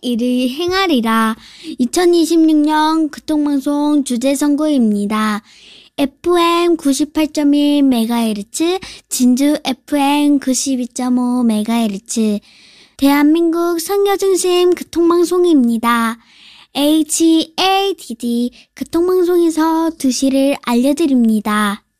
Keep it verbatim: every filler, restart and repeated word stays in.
이를 행하리라. 이천이십육 년 교통방송 주제선고입니다. 에프엠 구십팔 점 일 메가헤르츠, 진주 에프엠 구십이 점 오 메가헤르츠, 대한민국 선교중심 교통방송입니다. 에이치에이디디 교통방송에서 두 시를 알려드립니다.